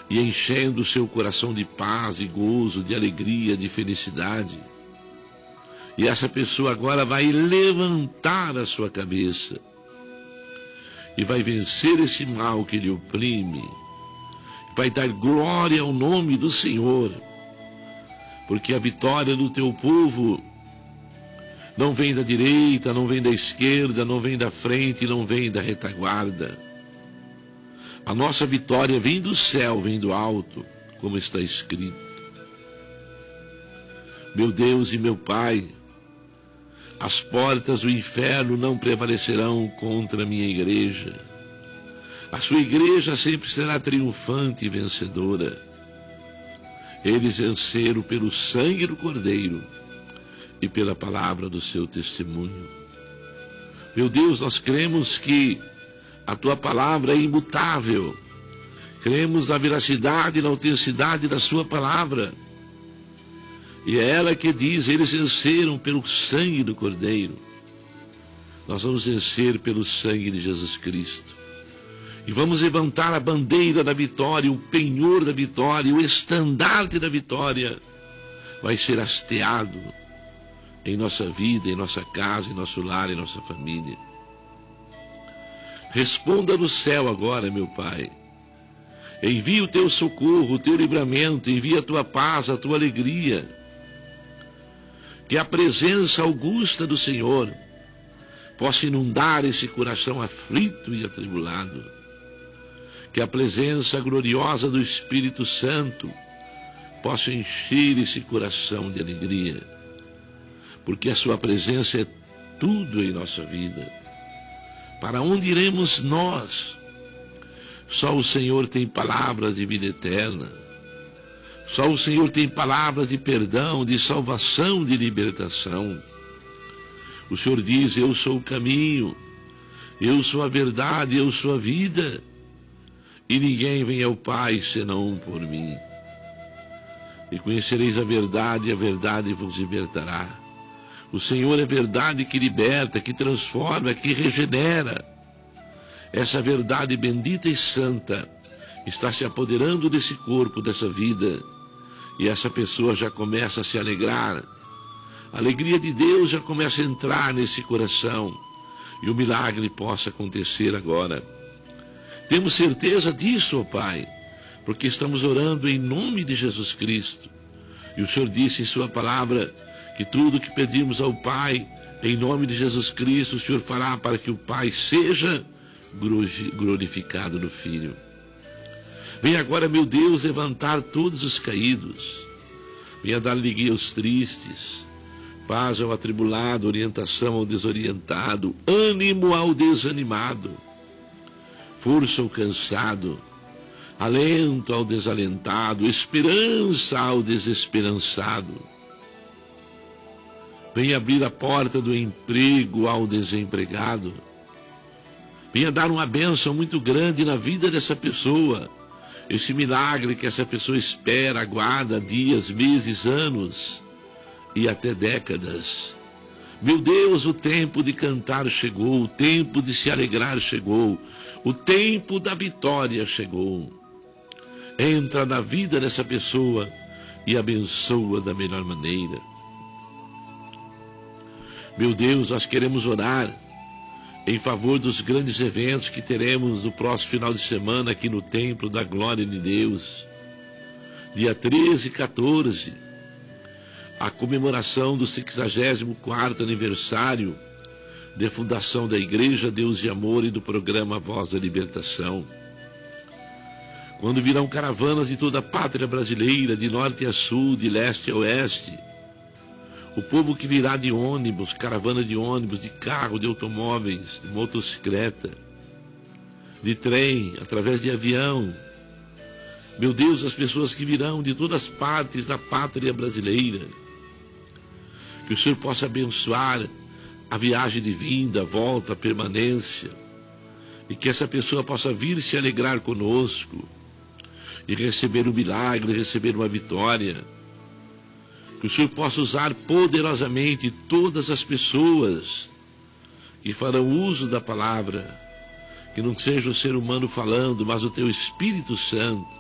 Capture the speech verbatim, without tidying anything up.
e enchendo o seu coração de paz e gozo, de alegria, de felicidade. E essa pessoa agora vai levantar a sua cabeça e vai vencer esse mal que lhe oprime, vai dar glória ao nome do Senhor, porque a vitória do teu povo não vem da direita, não vem da esquerda, não vem da frente, não vem da retaguarda. A nossa vitória vem do céu, vem do alto, como está escrito. Meu Deus e meu Pai, as portas do inferno não prevalecerão contra a minha igreja. A sua igreja sempre será triunfante e vencedora. Eles venceram pelo sangue do Cordeiro e pela palavra do seu testemunho. Meu Deus, nós cremos que a tua palavra é imutável. Cremos na veracidade e na autenticidade da sua palavra. E é ela que diz, eles venceram pelo sangue do Cordeiro. Nós vamos vencer pelo sangue de Jesus Cristo. E vamos levantar a bandeira da vitória, o penhor da vitória, o estandarte da vitória. Vai ser hasteado em nossa vida, em nossa casa, em nosso lar, em nossa família. Responda no céu agora, meu Pai. Envia o teu socorro, o teu livramento, envia a tua paz, a tua alegria. Que a presença augusta do Senhor possa inundar esse coração aflito e atribulado. Que a presença gloriosa do Espírito Santo possa encher esse coração de alegria. Porque a sua presença é tudo em nossa vida. Para onde iremos nós? Só o Senhor tem palavras de vida eterna. Só o Senhor tem palavras de perdão, de salvação, de libertação. O Senhor diz, eu sou o caminho, eu sou a verdade, eu sou a vida, e ninguém vem ao Pai senão por mim. E conhecereis a verdade, e a verdade vos libertará. O Senhor é verdade que liberta, que transforma, que regenera. Essa verdade bendita e santa está se apoderando desse corpo, dessa vida. E essa pessoa já começa a se alegrar. A alegria de Deus já começa a entrar nesse coração. E o milagre possa acontecer agora. Temos certeza disso, ó Pai, porque estamos orando em nome de Jesus Cristo. E o Senhor disse em sua palavra que tudo que pedimos ao Pai, em nome de Jesus Cristo, o Senhor fará para que o Pai seja glorificado no Filho. Vem agora, meu Deus, levantar todos os caídos. Venha dar alegria aos tristes, paz ao atribulado, orientação ao desorientado, ânimo ao desanimado, força ao cansado, alento ao desalentado, esperança ao desesperançado. Venha abrir a porta do emprego ao desempregado. Venha dar uma bênção muito grande na vida dessa pessoa. Esse milagre que essa pessoa espera, aguarda dias, meses, anos e até décadas. Meu Deus, o tempo de cantar chegou, o tempo de se alegrar chegou, o tempo da vitória chegou. Entra na vida dessa pessoa e abençoa da melhor maneira. Meu Deus, nós queremos orar em favor dos grandes eventos que teremos no próximo final de semana aqui no Templo da Glória de Deus. Dia treze e quatorze, a comemoração do sexagésimo quarto aniversário de fundação da Igreja Deus de Amor e do programa Voz da Libertação. Quando virão caravanas de toda a pátria brasileira, de norte a sul, de leste a oeste, o povo que virá de ônibus, caravana de ônibus, de carro, de automóveis, de motocicleta, de trem, através de avião. Meu Deus, as pessoas que virão de todas as partes da pátria brasileira. Que o Senhor possa abençoar a viagem de vinda, a volta, a permanência. E que essa pessoa possa vir se alegrar conosco e receber um milagre, receber uma vitória. Que o Senhor possa usar poderosamente todas as pessoas que farão uso da palavra, que não seja o ser humano falando, mas o teu Espírito Santo,